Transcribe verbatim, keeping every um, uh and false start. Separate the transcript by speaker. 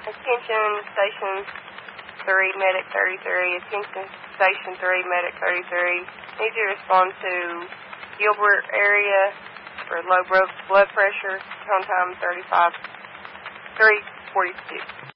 Speaker 1: Attention Station three, Medic thirty-three. Attention Station three, Medic thirty-three. Need you to respond to Gilbert area for low blood pressure. Home time thirty-five, three forty-six.